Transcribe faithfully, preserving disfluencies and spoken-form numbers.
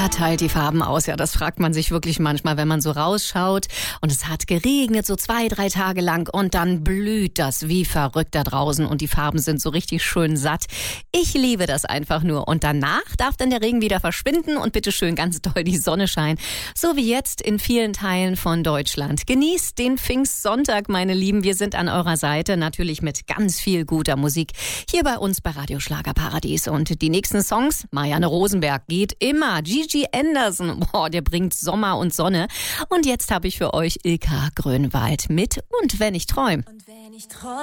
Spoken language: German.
Wer teilt die Farben aus? Ja, das fragt man sich wirklich manchmal, wenn man so rausschaut. Und es hat geregnet, so zwei, drei Tage lang. Und dann blüht das wie verrückt da draußen. Und die Farben sind so richtig schön satt. Ich liebe das einfach nur. Und danach darf dann der Regen wieder verschwinden und bitteschön ganz doll die Sonne scheinen. So wie jetzt in vielen Teilen von Deutschland. Genießt den Pfingstsonntag, meine Lieben. Wir sind an eurer Seite, natürlich mit ganz viel guter Musik. Hier bei uns bei Radio Schlagerparadies. Und die nächsten Songs, Marianne Rosenberg geht immer. Gigi Anderson, boah, der bringt Sommer und Sonne. Und jetzt habe ich für euch Ilka Grönwald mit Und wenn ich träum. Und wenn ich träum